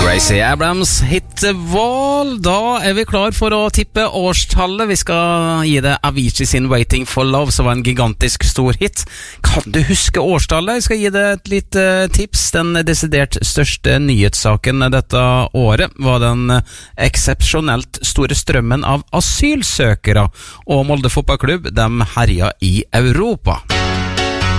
Gracie Abrams Hitwall. Da vi klar for å tippe årstallet. Vi skal gi det Avicii sin Waiting for Love, som var en gigantisk stor hit. Kan du huske årstallet? Jeg skal gi det et lite tips. Den desidert største nyhetssaken dette året var den eksepsjonelt store strømmen av asylsøkere, og Molde fotballklubb, de herja i Europa.